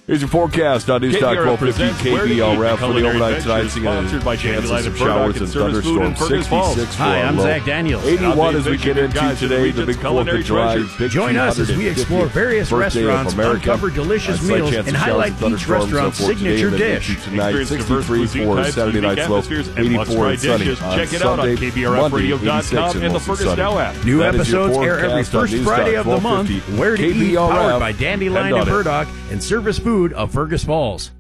Here's your forecast on News Talk 1250 KBLRF for the overnight tonight. Sponsored by Chances of showers and thunderstorms. 66 for Hi, I'm low. Zach Daniels. 81 as we get into today, the big 4th of July. Join us as we explore various restaurants, uncover delicious meals, and highlight each restaurant's signature dish. Tonight, 63 for Saturday night's low, 84 and sunny. Check it out on KBRFradio.com and the Fergus Now app. New episodes air every first Friday of the month. Where to Eat, powered by Dandelion and Burdock, and Service Food of Fergus Falls.